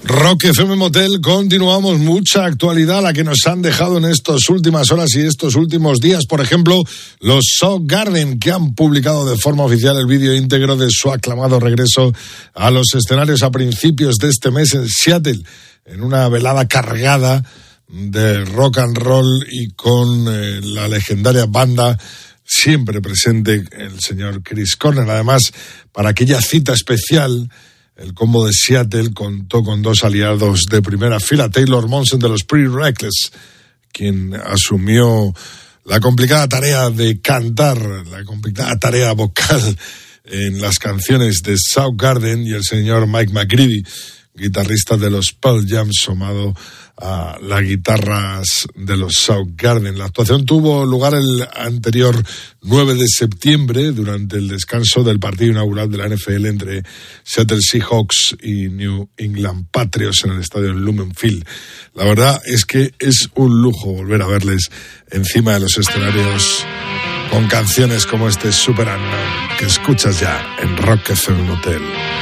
Rock FM Motel, continuamos, mucha actualidad la que nos han dejado en estas últimas horas y estos últimos días. Por ejemplo, los Soundgarden, que han publicado de forma oficial el vídeo íntegro de su aclamado regreso a los escenarios a principios de este mes en Seattle, en una velada cargada de rock and roll y con la legendaria banda siempre presente, el señor Chris Cornell. Además, para aquella cita especial, el combo de Seattle contó con dos aliados de primera fila, Taylor Momsen de los Pretty Reckless, quien asumió la complicada tarea de cantar, la complicada tarea vocal en las canciones de Soundgarden, y el señor Mike McCready, guitarrista de los Pearl Jam, sumado a las guitarras de los Soundgarden. La actuación tuvo lugar el anterior 9 de septiembre durante el descanso del partido inaugural de la NFL entre Seattle Seahawks y New England Patriots en el estadio Lumen Field. La verdad es que es un lujo volver a verles encima de los escenarios con canciones como este Super Unknown, que escuchas ya en Rock FM Motel.